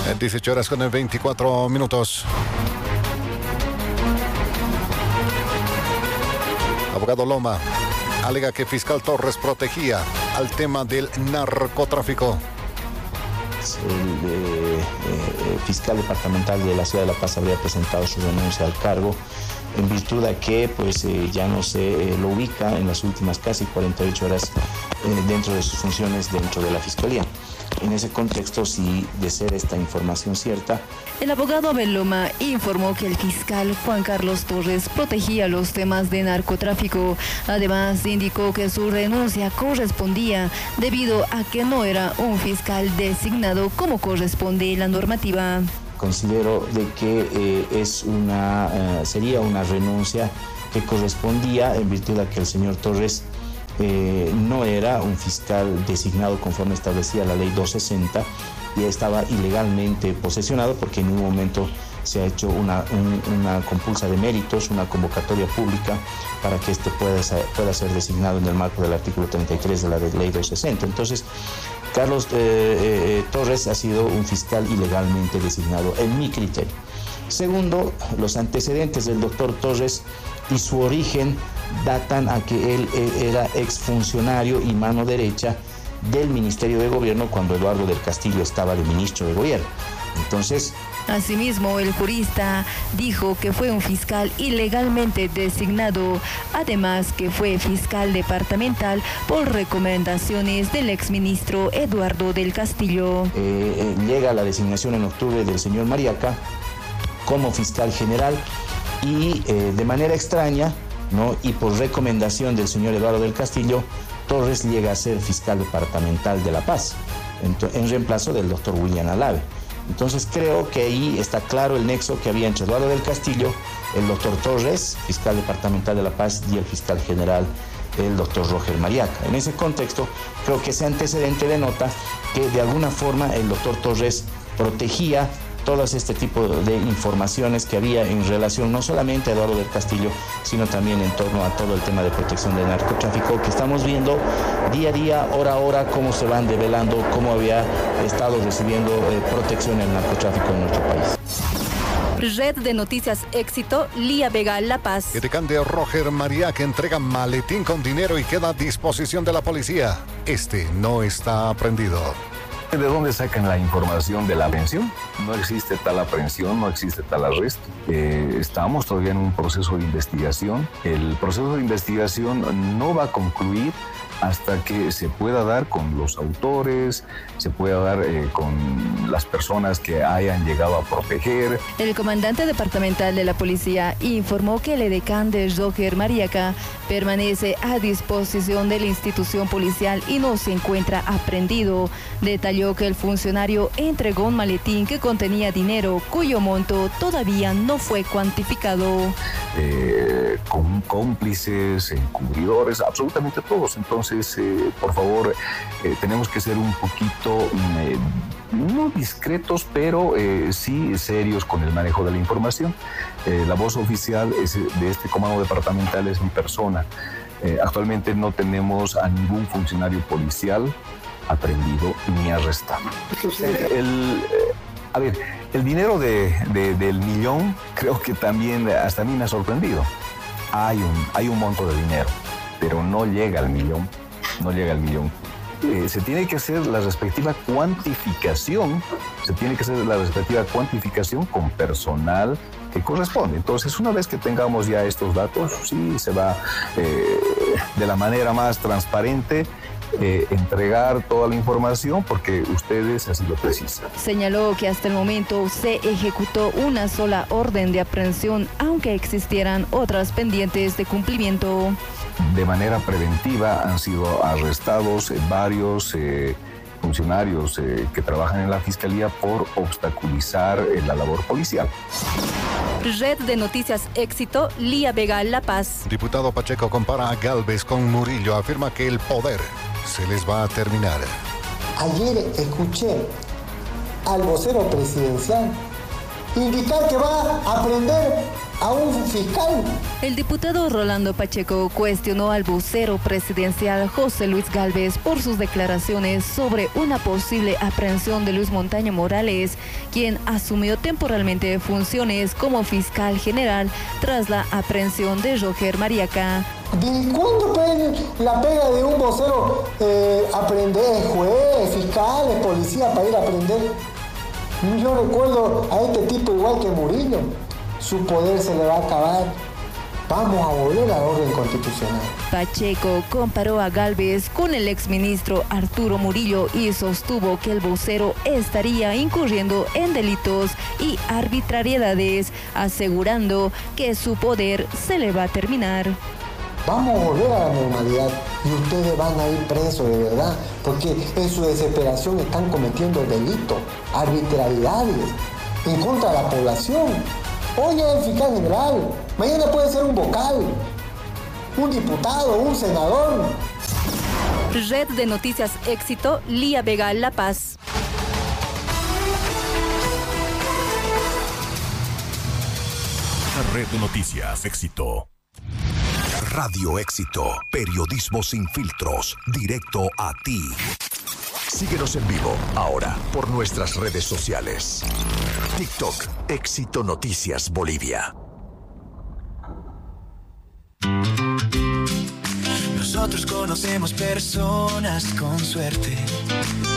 18 horas con 24 minutos. Abogado Loma alega que fiscal Torres protegía al tema del narcotráfico. El fiscal departamental de la ciudad de La Paz habría presentado su renuncia al cargo en virtud de que ya no se lo ubica en las últimas casi 48 horas dentro de sus funciones dentro de la Fiscalía. En ese contexto, si de ser esta información cierta, el abogado Abel Loma informó que el fiscal Juan Carlos Torres protegía los temas de narcotráfico. Además, indicó que su renuncia correspondía debido a que no era un fiscal designado como corresponde la normativa. Considero de que sería una renuncia que correspondía en virtud de que el señor Torres no era un fiscal designado conforme establecía la ley 260 y estaba ilegalmente posesionado porque en ningún momento se ha hecho una compulsa de méritos, una convocatoria pública para que este pueda ser designado en el marco del artículo 33 de la ley 260. Entonces, Carlos Torres ha sido un fiscal ilegalmente designado en mi criterio. Segundo, los antecedentes del doctor Torres y su origen datan a que él era exfuncionario y mano derecha del Ministerio de Gobierno cuando Eduardo del Castillo estaba de ministro de Gobierno. Entonces, asimismo, el jurista dijo que fue un fiscal ilegalmente designado, además que fue fiscal departamental por recomendaciones del exministro Eduardo del Castillo. Llega la designación en octubre del señor Mariaca como fiscal general y de manera extraña, ¿no?, y por recomendación del señor Eduardo del Castillo, Torres llega a ser fiscal departamental de La Paz, en reemplazo del doctor William Alave. Entonces creo que ahí está claro el nexo que había entre Eduardo del Castillo, el doctor Torres, fiscal departamental de La Paz, y el fiscal general, el doctor Roger Mariaca. En ese contexto, creo que ese antecedente denota que de alguna forma el doctor Torres protegía todas este tipo de informaciones que había en relación no solamente a Eduardo del Castillo, sino también en torno a todo el tema de protección del narcotráfico, que estamos viendo día a día, hora a hora, cómo se van develando, cómo había estado recibiendo protección el narcotráfico en nuestro país. Red de Noticias Éxito, Lía Vega, La Paz. Edecán de Roger Mariaca entrega maletín con dinero y queda a disposición de la policía. Este no está aprehendido. ¿De dónde sacan la información de la aprehensión? No existe tal aprehensión, no existe tal arresto. Estamos todavía en un proceso de investigación. El proceso de investigación no va a concluir hasta que se pueda dar con los autores, se pueda dar con las personas que hayan llegado a proteger. El comandante departamental de la policía informó que el edecán de Roger Mariaca permanece a disposición de la institución policial y no se encuentra aprehendido. Detalló que el funcionario entregó un maletín que contenía dinero cuyo monto todavía no fue cuantificado. Con cómplices, encubridores, absolutamente todos. Entonces, por favor, tenemos que ser un poquito, no discretos, pero sí serios con el manejo de la información. La voz oficial de este comando departamental es mi persona. Actualmente no tenemos a ningún funcionario policial aprehendido ni arrestado. El dinero del millón creo que también hasta a mí me ha sorprendido. Hay un monto de dinero, pero no llega al millón. No llega al millón. Se tiene que hacer la respectiva cuantificación, con personal que corresponde. Entonces, una vez que tengamos ya estos datos, sí se va de la manera más transparente entregar toda la información porque ustedes así lo precisan. Señaló que hasta el momento se ejecutó una sola orden de aprehensión, aunque existieran otras pendientes de cumplimiento. De manera preventiva han sido arrestados varios funcionarios que trabajan en la Fiscalía por obstaculizar la labor policial. Red de Noticias Éxito, Lía Vega, La Paz. Diputado Pacheco compara a Gálvez con Murillo, afirma que el poder se les va a terminar. Ayer escuché al vocero presidencial indicar que va a prender a un fiscal. El diputado Rolando Pacheco cuestionó al vocero presidencial José Luis Gálvez por sus declaraciones sobre una posible aprehensión de Luis Montaño Morales, quien asumió temporalmente funciones como fiscal general tras la aprehensión de Roger Mariaca. ¿De cuándo puede la pega de un vocero aprender? Juez, fiscales, policía para ir a aprender. Yo recuerdo a este tipo igual que Murillo. Su poder se le va a acabar. Vamos a volver a la orden constitucional. Pacheco comparó a Gálvez con el exministro Arturo Murillo y sostuvo que el vocero estaría incurriendo en delitos y arbitrariedades, asegurando que su poder se le va a terminar. Vamos a volver a la normalidad y ustedes van a ir presos de verdad, porque en su desesperación están cometiendo delitos, arbitrariedades en contra de la población. Hoy es el fiscal general, mañana puede ser un vocal, un diputado, un senador. Red de Noticias Éxito, Lía Vega, La Paz. Red de Noticias Éxito. Radio Éxito, periodismo sin filtros, directo a ti. Síguenos en vivo, ahora, por nuestras redes sociales. TikTok, Éxito Noticias Bolivia. Nosotros conocemos personas con suerte